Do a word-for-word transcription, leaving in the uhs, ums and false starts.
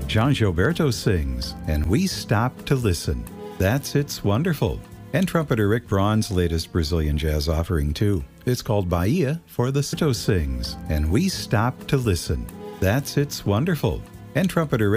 Jean Gilberto sings, And We Stop to Listen. That's It's Wonderful. And trumpeter Rick Braun's latest Brazilian jazz offering, too. It's called Bahia for the Sito sings, And We Stop to Listen. That's It's Wonderful. And trumpeter Rick